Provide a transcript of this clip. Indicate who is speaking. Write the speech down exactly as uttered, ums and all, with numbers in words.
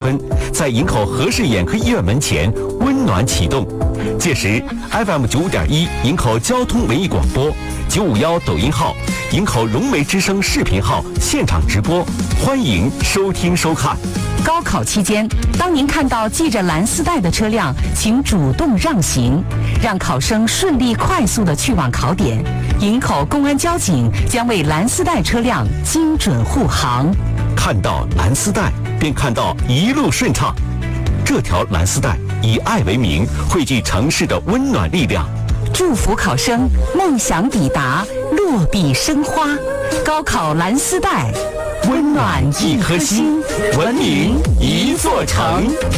Speaker 1: 分，在营口和氏眼科医院门前温暖启动。届时 F M 九五点一营口交通文艺广播，九五幺抖音号，营口融媒之声视频号现场直播，欢迎收听收看。
Speaker 2: 高考期间，当您看到系着蓝丝带的车辆，请主动让行，让考生顺利快速地去往考点。营口公安交警将为蓝丝带车辆精准护航。
Speaker 1: 看到蓝丝带，便看到一路顺畅。这条蓝丝带以爱为名，汇聚城市的温暖力量。
Speaker 2: 祝福考生梦想抵达，落笔生花。高考蓝丝带，温暖一颗心，文明一座城。